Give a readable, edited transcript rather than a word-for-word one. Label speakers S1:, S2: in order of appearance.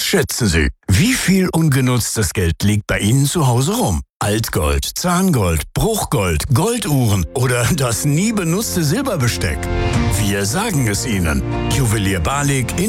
S1: Was schätzen Sie? Wie viel ungenutztes Geld liegt bei Ihnen zu Hause rum? Altgold, Zahngold, Bruchgold, Golduhren oder das nie benutzte Silberbesteck? Wir sagen es Ihnen. Juwelier Balik in